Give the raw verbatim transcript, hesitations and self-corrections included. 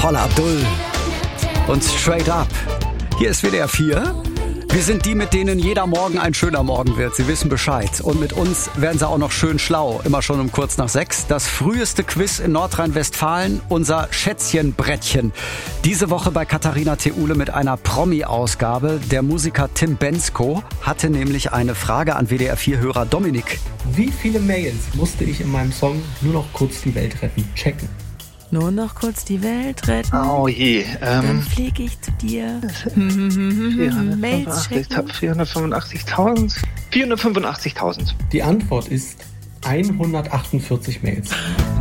Paula Abdul und Straight Up. Hier ist W D R vier. Wir sind die, mit denen jeder Morgen ein schöner Morgen wird. Sie wissen Bescheid. Und mit uns werden sie auch noch schön schlau. Immer schon um kurz nach sechs. Das früheste Quiz in Nordrhein-Westfalen. Unser Schätzchenbrettchen. Diese Woche bei Katharina Theule mit einer Promi-Ausgabe. Der Musiker Tim Bendzko hatte nämlich eine Frage an W D R vier-Hörer Dominik. Wie viele Mails musste ich in meinem Song Nur noch kurz die Welt retten checken? Nur noch kurz die Welt retten. Oh je. Ähm, Dann fliege ich zu dir. Mails checken. vierhundertfünfundachtzigtausend. vierhundertfünfundachtzigtausend. Die Antwort ist hundertachtundvierzig Mails.